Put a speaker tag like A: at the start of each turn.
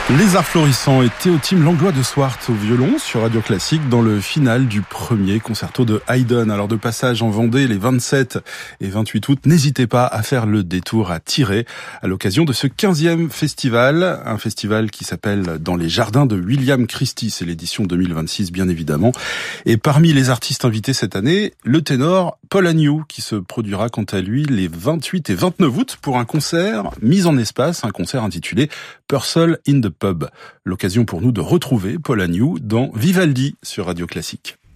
A: Les Arts Florissants et Théotime Langlois de Swart au violon sur Radio Classique dans le final du premier concerto de Haydn. Alors de passage en Vendée les 27 et 28 août, n'hésitez pas à faire le détour à Tiré à l'occasion de ce 15e festival. Un festival qui s'appelle Dans les jardins de William Christie. C'est l'édition 2026 bien évidemment. Et parmi les artistes invités cette année, le ténor Paul Agnew qui se produira quant à lui les 28 et 29 août pour un concert mis en espace, un concert intitulé Purcell in the Pub. L'occasion pour nous de retrouver Paul Agnew dans Vivaldi sur Radio Classique.